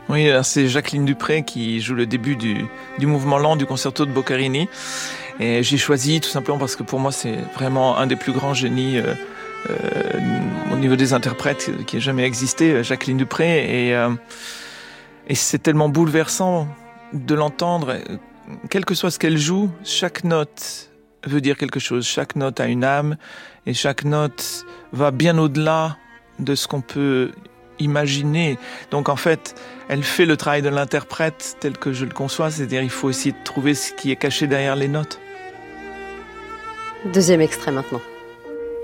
Oui, alors c'est Jacqueline Dupré qui joue le début du mouvement lent du concerto de Boccherini. Et j'ai choisi tout simplement parce que pour moi c'est vraiment un des plus grands génies au niveau des interprètes qui ait jamais existé, Jacqueline Dupré. Et c'est tellement bouleversant de l'entendre. Quel que soit ce qu'elle joue, chaque note veut dire quelque chose. Chaque note a une âme et chaque note va bien au-delà de ce qu'on peut imaginer. Donc en fait, elle fait le travail de l'interprète tel que je le conçois, c'est-à-dire il faut essayer de trouver ce qui est caché derrière les notes. Deuxième extrait maintenant.